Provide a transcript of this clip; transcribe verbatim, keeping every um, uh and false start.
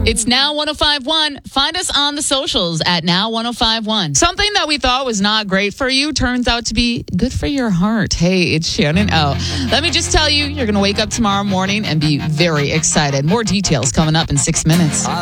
It's Now one oh five point one. Find us on the socials at Now one oh five point one. Something that we thought was not great for you turns out to be good for your heart. Hey, it's Shannon O. Let me just tell you, you're going to wake up tomorrow morning and be very excited. More details coming up in six minutes.